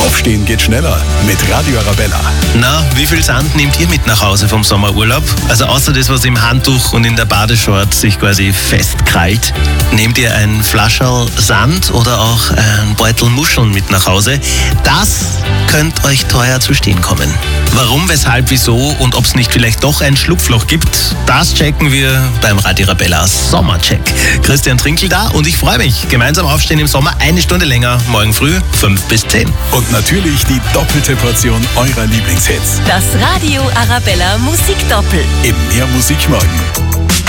Aufstehen geht schneller mit Radio Arabella. Na, wie viel Sand nehmt ihr mit nach Hause vom Sommerurlaub? Also außer das, was im Handtuch und in der Badeshort sich quasi festkrallt. Nehmt ihr ein Flascherl Sand oder auch ein Beutel Muscheln mit nach Hause? Das könnte euch teuer zu stehen kommen. Warum, weshalb, wieso und ob es nicht vielleicht doch ein Schlupfloch gibt, das checken wir beim Radio Arabella Sommercheck. Christian Trinkel da und ich freue mich. Gemeinsam aufstehen im Sommer, eine Stunde länger, morgen früh 5 bis 10. Und natürlich die doppelte Portion eurer Lieblingshits. Das Radio Arabella Musikdoppel. Im Mehr Musik morgen.